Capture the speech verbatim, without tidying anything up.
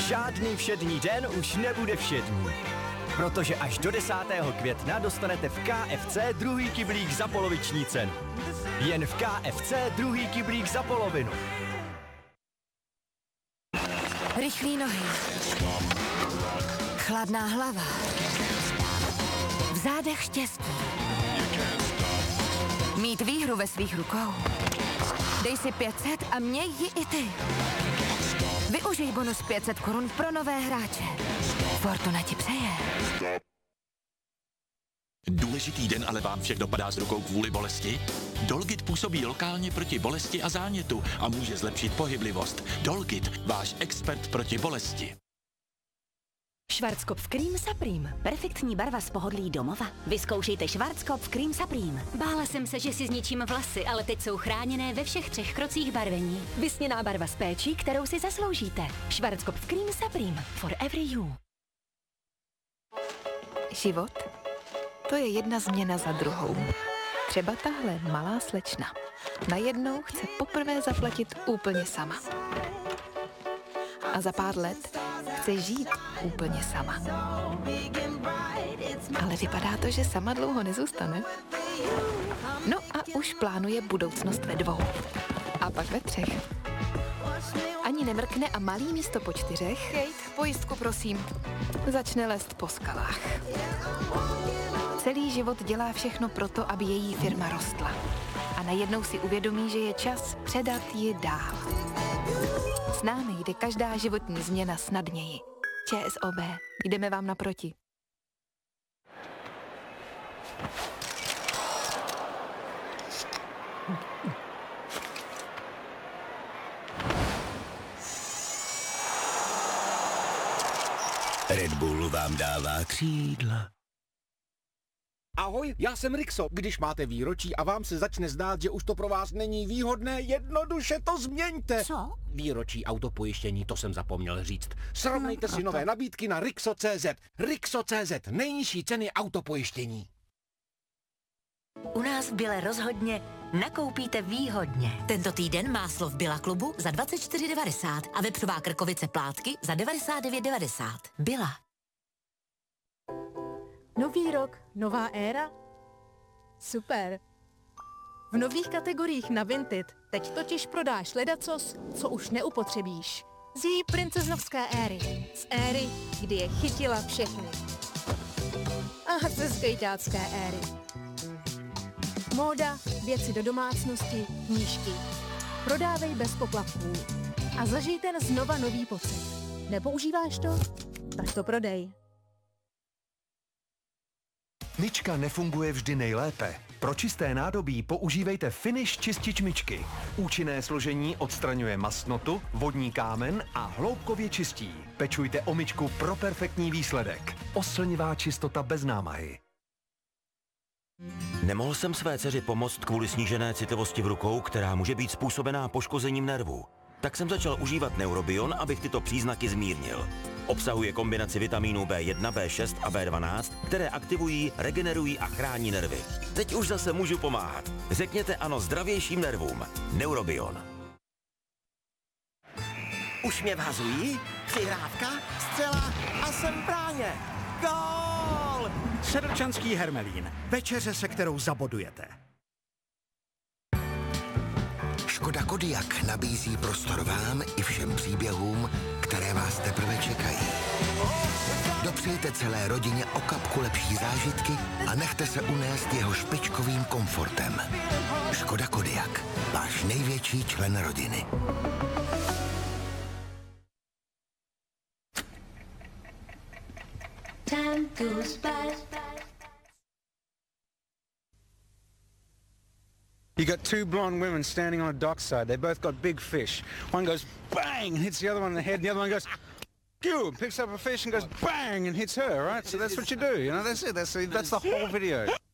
žádný všední den už nebude všední. Protože až do desátého května dostanete v K F C druhý kyblík za poloviční cenu. Jen v K F C druhý kyblík za polovinu. Rychlý nohy. Chladná hlava. V zádech štěstí. Mít výhru ve svých rukou. Dej si pět set a měj ji i ty. Využij bonus pět set korun pro nové hráče. Fortuna ti přeje. Důležitý den ale vám všech dopadá z rukou kvůli bolesti? Dolgit působí lokálně proti bolesti a zánětu a může zlepšit pohyblivost. Dolgit, váš expert proti bolesti. Schwarzkopf Cream Supreme. Perfektní barva z pohodlí domova. Vyzkoušejte Schwarzkopf Cream Supreme. Bála jsem se, že si zničím vlasy, ale teď jsou chráněné ve všech třech krocích barvení. Vysněná barva z péčí, kterou si zasloužíte. Schwarzkopf Cream Supreme. For every you. Život? To je jedna změna za druhou. Třeba tahle malá slečna. Najednou chce poprvé zaplatit úplně sama. A za pár let chce žít úplně sama. Ale vypadá to, že sama dlouho nezůstane. No a už plánuje budoucnost ve dvou. A pak ve třech. Ani nemrkne a malý místo po čtyřech, Kate, pojistku prosím, začne lézt po skalách. Celý život dělá všechno proto, aby její firma rostla. A najednou si uvědomí, že je čas předat ji dál. S námi jde každá životní změna snadněji. ČSOB, jdeme vám naproti. Red Bull vám dává křídla. Ahoj, já jsem Rixo. Když máte výročí a vám se začne zdát, že už to pro vás není výhodné, jednoduše to změňte. Co? Výročí autopojištění, to jsem zapomněl říct. Srovnejte si nové nabídky na Rixo tečka cé zet. Rixo tečka cé zet, nejnižší ceny autopojištění. U nás v Bile rozhodně nakoupíte výhodně. Tento týden máslo v Billa klubu za dvacet čtyři devadesát a vepřová krkovice plátky za devadesát devět devadesát. Billa. Nový rok, nová éra? Super. V nových kategoriích na Vinted teď totiž prodáš ledacos, co už neupotřebíš. Z její princeznovské éry. Z éry, kdy je chytila všechny. A ze skejťácké éry. Móda, věci do domácnosti, knížky. Prodávej bez poplatků. A zažij ten znova nový pocit. Nepoužíváš to? Tak to prodej. Myčka nefunguje vždy nejlépe. Pro čisté nádobí používejte Finish čistič myčky. Účinné složení odstraňuje mastnotu, vodní kámen a hloubkově čistí. Pečujte o myčku pro perfektní výsledek. Oslnivá čistota bez námahy. Nemohl jsem své dceři pomoct kvůli snížené citlivosti v rukou, která může být způsobená poškozením nervů. Tak jsem začal užívat Neurobion, abych tyto příznaky zmírnil. Obsahuje kombinaci vitamínů B jedna, B šest a B dvanáct, které aktivují, regenerují a chrání nervy. Teď už zase můžu pomáhat. Řekněte ano zdravějším nervům. Neurobion. Už mě vhazují? Přihrávka, střela a jsem v bráně. Gól! Sedlčanský Hermelín. Večeře, se kterou zabodujete. Škoda Kodiaq nabízí prostor vám i všem příběhům, které vás teprve čekají. Dopřejte celé rodině o kapku lepší zážitky a nechte se unést jeho špičkovým komfortem. Škoda Kodiaq, váš největší člen rodiny. Time goes by. You got two blonde women standing on a dockside. They both got big fish. One goes bang and hits the other one in the head, and the other one goes pew, picks up a fish and goes bang and hits her, right? So that's what you do, you know, that's it. That's, that's the whole video.